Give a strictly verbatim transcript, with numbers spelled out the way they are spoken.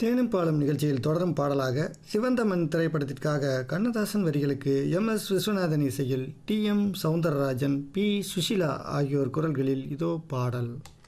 தேனும் பாலும் நிகழ்ச்சியில் தொடரும் பாடலாக சிவந்தமன் திரைப்படத்திற்காக கண்ணதாசன் வரிகளுக்கு எம் எஸ் விஸ்வநாதன் இசையில் D M Soundararajan, B Sushila ஆகியோர் குரல்களில் இதோ பாடல்.